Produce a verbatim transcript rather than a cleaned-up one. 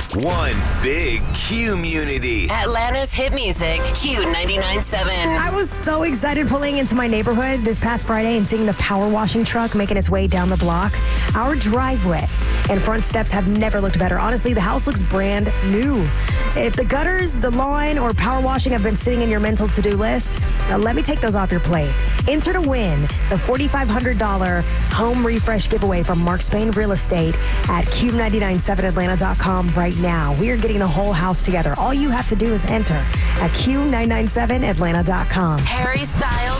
One big community. Atlanta's hit music, Q ninety-nine point seven. I was so excited pulling into my neighborhood this past Friday and seeing the power washing truck making its way down the block. Our driveway and front steps have never looked better. Honestly, the house looks brand new. If the gutters, the lawn, or power washing have been sitting in your mental to-do list, uh, let me take those off your plate. Enter to win the four thousand five hundred dollars home refresh giveaway from Mark Spain Real Estate at Q nine nine seven Atlanta dot com right now. We are getting the whole house together. All you have to do is enter at Q nine nine seven Atlanta dot com. Harry Styles